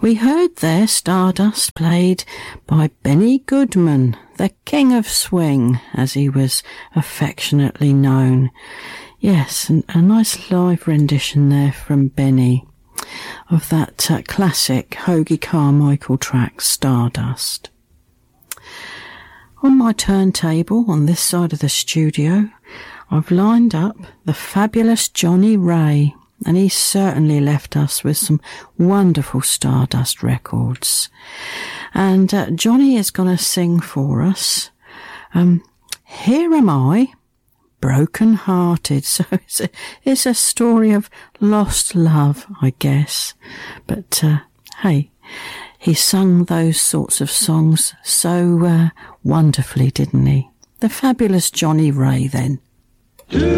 We heard there Stardust played by Benny Goodman, the King of Swing, as he was affectionately known. Yes, a nice live rendition there from Benny of that classic Hoagy Carmichael track, Stardust. On my turntable on this side of the studio, I've lined up the fabulous Johnny Ray, and he certainly left us with some wonderful Stardust records. And Johnny is going to sing for us, Here Am I, Broken Hearted. So it's a story of lost love, I guess. But hey, he sung those sorts of songs so wonderfully, didn't he? The fabulous Johnny Ray then.